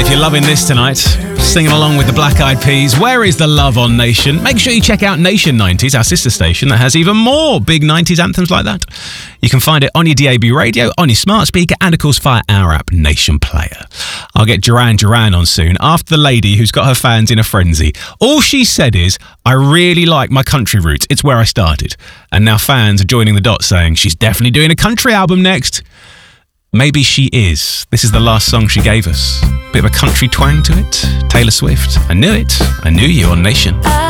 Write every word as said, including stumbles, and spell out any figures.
If you're loving this tonight, singing along with the Black Eyed Peas, where is the love on Nation? Make sure you check out Nation nineties, our sister station that has even more big nineties anthems like that. You can find it on your D A B radio, on your smart speaker, and of course via our app, Nation Player. I'll get Duran Duran on soon, after the lady who's got her fans in a frenzy. All she said is, I really like my country roots. It's where I started. And now fans are joining the dots saying she's definitely doing a country album next. Maybe she is. This is the last song she gave us. Bit of a country twang to it. Taylor Swift. I knew it. I knew you on Nation.